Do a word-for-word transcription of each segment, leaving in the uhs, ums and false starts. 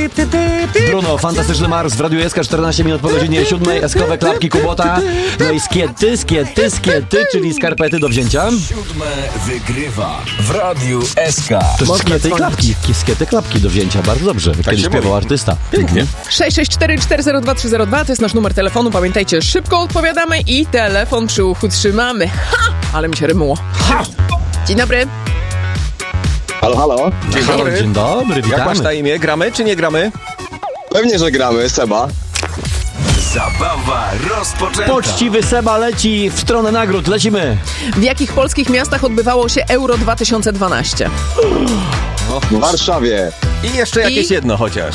Bruno, Fantastyczny Mars w Radiu S K, czternaście minut po godzinie siódmej, eskowe klapki Kubota, no i skiety, skiety, skiety, czyli skarpety do wzięcia. Siódme wygrywa w Radiu S K. To jest skiety i klapki, skiety, klapki do wzięcia, bardzo dobrze, tak kiedyś śpiewał mówi. Artysta. Pięknie. Mhm. sześć sześć cztery cztery zero dwa trzy zero dwa to jest nasz numer telefonu, pamiętajcie, szybko odpowiadamy i telefon przy uchu trzymamy. Ha! Ale mi się rymuło. Ha! Dzień dobry. Halo, halo. Dzień Halo, dobry. dzień dobry, witamy. Jak masz na imię? Gramy czy nie gramy? Pewnie, że gramy, Seba. Zabawa rozpoczęta. Poczciwy Seba leci w stronę nagród, lecimy. W jakich polskich miastach odbywało się Euro dwa tysiące dwanaście? W Warszawie. I jeszcze jakieś I? jedno chociaż.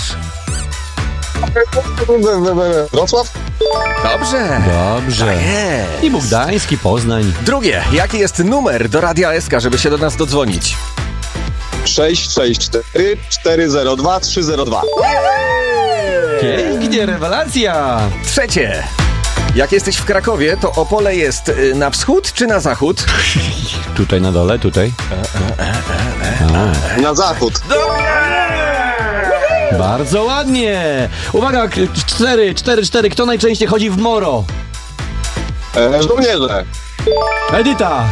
Wrocław? Dobrze. Dobrze. Jest. I Bogdański, Poznań. Drugie. Jaki jest numer do Radia S K, żeby się do nas dodzwonić? sześć sześć cztery cztery zero dwa trzy zero dwa. Pięknie, rewelacja. Trzecie. Jak jesteś w Krakowie, to Opole jest y, na wschód czy na zachód? Tutaj na dole, tutaj. Na zachód. Bardzo ładnie. Uwaga, k- cztery, cztery, cztery. Kto najczęściej chodzi w moro? E, żołnierze. Edyta.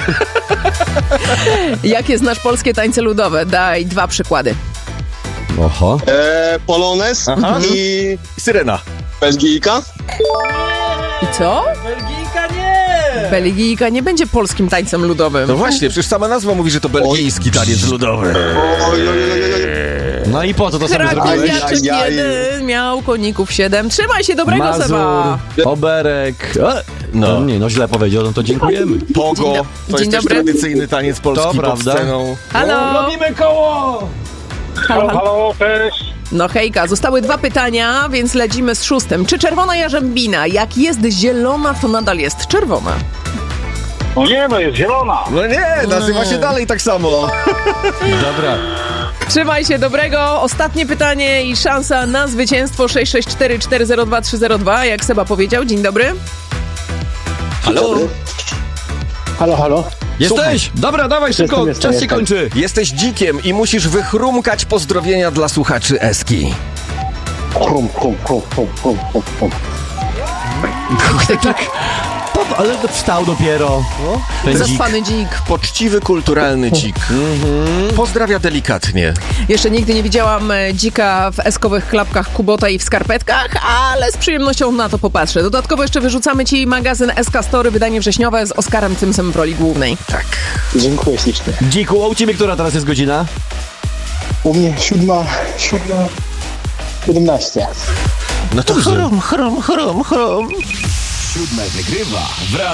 Jakie znasz polskie tańce ludowe? Daj dwa przykłady. Oho. E, Polones Aha. i Syrena. Belgijka. I co? Belgijka nie. Belgijka nie będzie polskim tańcem ludowym. No właśnie, przecież sama nazwa mówi, że to belgijski taniec ludowy. Oj, oj, oj, oj, oj. No i po co to sobie zrobiłeś? Krakowiaczek Ajajaj. jeden miał koników siedem. Trzymaj się, dobrego Mazur, Seba. Oberek. E, No. no. Nie, no źle powiedział, no to dziękujemy. Pogo. Dzień do- To Dzień jest też dobry. tradycyjny taniec polski To pod prawda. sceną. Halo. Robimy koło. Halo, halo. Halo, cześć. No hejka, zostały dwa pytania, więc lecimy z szóstym. Czy czerwona jarzębina, jak jest zielona, to nadal jest czerwona? No nie, no jest zielona. No nie, nazywa się dalej tak samo. Dobra. Trzymaj się, dobrego. Ostatnie pytanie i szansa na zwycięstwo sześć sześć cztery cztery zero dwa trzy zero dwa, jak Seba powiedział. Dzień dobry. Halo? Halo, halo. Jesteś? Dobra, dawaj szybko, Jestem, jestem, czas się jestem. kończy. Jesteś dzikiem i musisz wychrumkać pozdrowienia dla słuchaczy Eski. Chrum, chrum, chrum, chrum, chrum, chrum, chrum. Tak, to, ale to wstał dopiero. Ten dzik. Zaspany dzik. Poczciwy, kulturalny dzik. Pozdrawia delikatnie. Jeszcze nigdy nie widziałam e, dzika w eskowych klapkach Kubota i w skarpetkach, ale z przyjemnością na to popatrzę. Dodatkowo jeszcze wyrzucamy ci magazyn S K Story, wydanie wrześniowe z Oskarem Cymsem w roli głównej. Tak. Dziękuję ślicznie. Dziku, a u ciebie która teraz jest godzina? U mnie siódma, siódma, siedemnaście. No to chrom, chrom, chrom, chrom. Siódme wygrywa w